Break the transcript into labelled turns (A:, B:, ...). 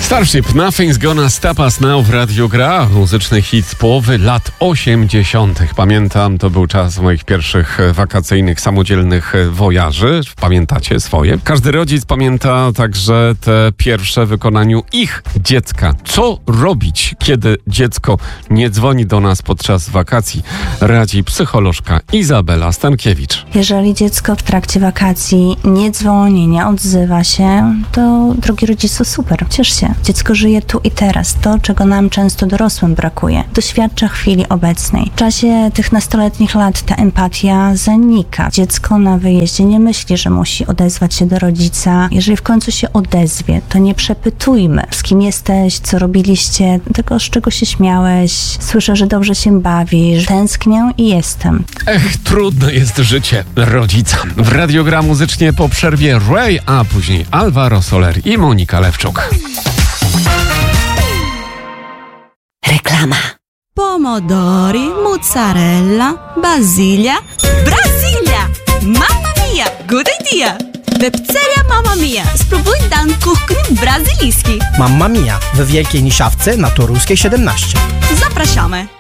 A: Starship, Nothing's Gonna Stop Us Now w Radiu Gra. Muzyczny hit z połowy lat 80. Pamiętam, to był czas moich pierwszych wakacyjnych, samodzielnych wojaży. Pamiętacie swoje? Każdy rodzic pamięta także te pierwsze w wykonaniu ich dziecka. Co robić, kiedy dziecko nie dzwoni do nas podczas wakacji? Radzi psycholożka Izabela Stankiewicz.
B: Jeżeli dziecko w trakcie wakacji nie dzwoni, nie odzywa się, to drogi rodzicu, super, ciesz się. Dziecko żyje tu i teraz, to czego nam często dorosłym brakuje. Doświadcza chwili obecnej. W czasie tych nastoletnich lat ta empatia zanika. Dziecko na wyjeździe nie myśli, że musi odezwać się do rodzica. Jeżeli w końcu się odezwie, to nie przepytujmy, z kim jesteś, co robiliście, tego, z czego się śmiałeś. Słyszę, że dobrze się bawisz, tęsknię i jestem.
A: Trudne jest życie rodzica. W Radio Gra muzycznie po przerwie Ray, a później Alvaro Soler i Monika Lewczuk.
C: Reklama. Pomodori, mozzarella, basilia. Brasilia! Mamma mia! Good idea! Webcelia Mamma Mia. Spróbuj dan kuchni brazylijskiej.
D: Mamma Mia w Wielkiej Niszawce na Toruskiej 17.
C: Zapraszamy!